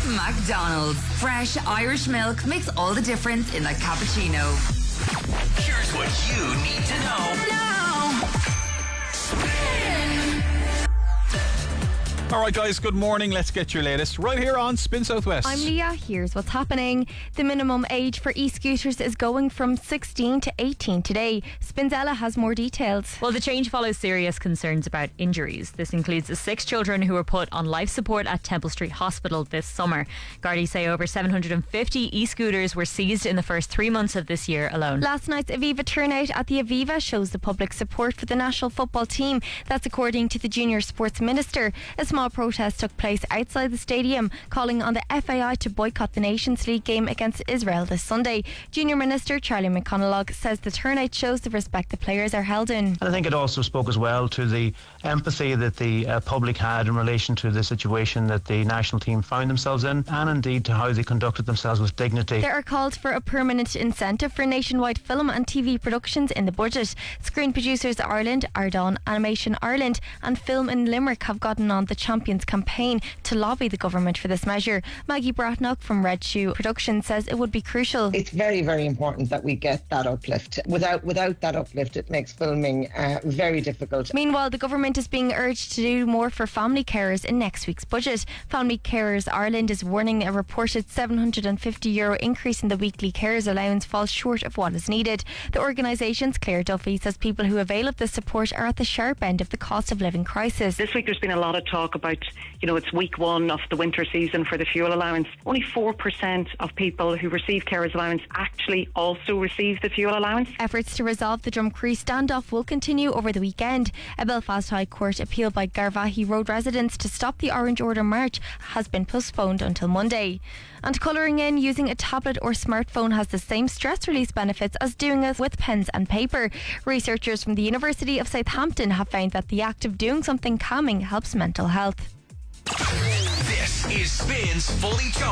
McDonald's. Fresh Irish milk makes all the difference in a cappuccino. Here's what you need to know. Now. Alright guys, good morning. Let's get your latest right here on Spin Southwest. I'm Leah. Here's what's happening. The minimum age for e-scooters is going from 16 to 18 today. Spinzella has more details. Well, the change follows serious concerns about injuries. This includes the 6 children who were put on life support at Temple Street Hospital this summer. Gardaí say over 750 e-scooters were seized in the first 3 months of this year alone. Last night's Aviva turnout at the Aviva shows the public support for the national football team. That's according to the Junior Sports Minister. A small protest took place outside the stadium, calling on the FAI to boycott the Nations League game against Israel this Sunday. Junior Minister Charlie McConalogue says the turnout shows the respect the players are held in. I think it also spoke as well to the empathy that the public had in relation to the situation that the national team found themselves in, and indeed to how they conducted themselves with dignity. There are calls for a permanent incentive for nationwide film and TV productions in the budget. Screen Producers Ireland, Ardon Animation Ireland and Film in Limerick have gotten on the Champions campaign to lobby the government for this measure. Maggie Bratnock from Red Shoe Productions says it would be crucial. It's very, very important that we get that uplift. Without that uplift, it makes filming very difficult. Meanwhile, the government is being urged to do more for family carers in next week's budget. Family Carers Ireland is warning a reported €750 increase in the weekly carers allowance falls short of what is needed. The organisation's Claire Duffy says people who avail of this support are at the sharp end of the cost of living crisis. This week there's been a lot of talk about, it's week 1 of the winter season for the fuel allowance. Only 4% of people who receive carers allowance actually also receive the fuel allowance. Efforts to resolve the Drumcree standoff will continue over the weekend. A Belfast High Court appeal by Garvaghey Road residents to stop the Orange Order March has been postponed until Monday. And colouring in using a tablet or smartphone has the same stress release benefits as doing it with pens and paper. Researchers from the University of Southampton have found that the act of doing something calming helps mental health. This is Spin's Fully Charged.